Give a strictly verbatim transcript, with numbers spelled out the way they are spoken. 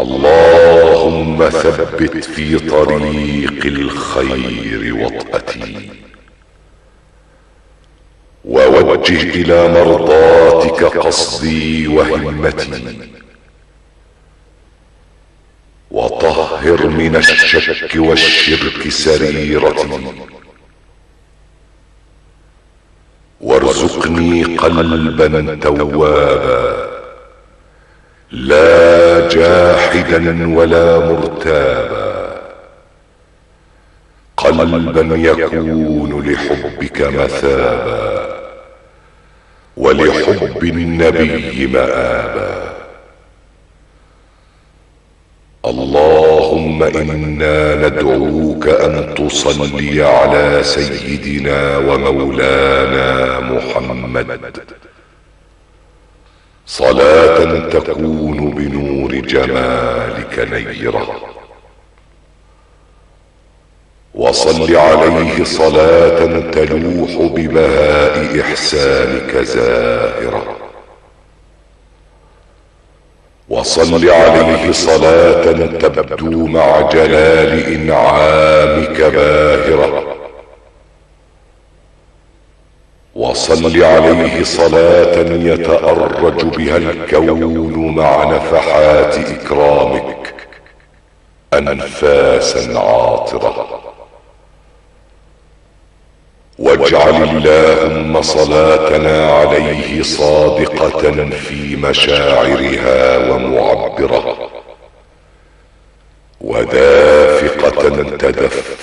اللهم ثبت في طريق الخير وطأتي، ووجه الى مرضاتك قصدي وهمتي، وطهر من الشك والشرك سريرتي، وارزقني قلبا توابا لا جاحدا ولا مرتابا، قلبا يكون لحبك مثابا ولحب النبي مآبا. اللهم إنا ندعوك أن تصلي على سيدنا ومولانا محمد صلاة تكون بنور جمالك نيرة، وصل عليه صلاة تلوح ببهاء إحسانك زاهرة، وصل عليه صلاة تبدو مع جلال إنعامك باهرة، وصل عليه صلاة يتأرج بها الكون مع نفحات إكرامك أنفاسا عاطرة. واجعل اللهم صلاتنا عليه صادقة في مشاعرها ومعبرة، ودافقة تدفق